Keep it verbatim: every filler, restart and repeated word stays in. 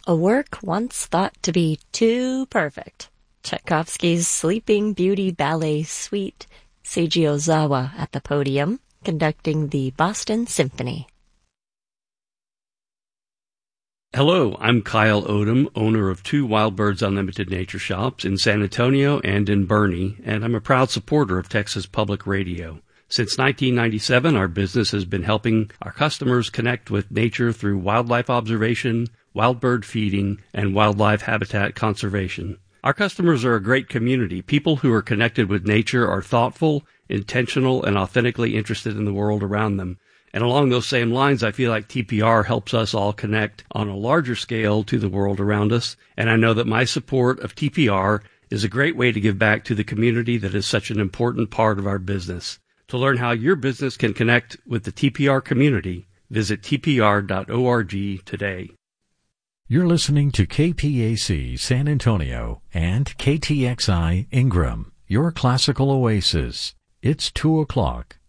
A work once thought to be too perfect. Tchaikovsky's Sleeping Beauty Ballet Suite. Seiji Ozawa at the podium, conducting the Boston Symphony. Hello, I'm Kyle Odom, owner of two Wild Birds Unlimited Nature Shops in San Antonio and in Boerne, and I'm a proud supporter of Texas Public Radio. Since nineteen ninety-seven, our business has been helping our customers connect with nature through wildlife observation, wild bird feeding, and wildlife habitat conservation. Our customers are a great community. People who are connected with nature are thoughtful, intentional, and authentically interested in the world around them. And along those same lines, I feel like T P R helps us all connect on a larger scale to the world around us. And I know that my support of T P R is a great way to give back to the community that is such an important part of our business. To learn how your business can connect with the T P R community, visit T P R dot org today. You're listening to K P A C San Antonio and K T X I Ingram, your classical oasis. It's two o'clock.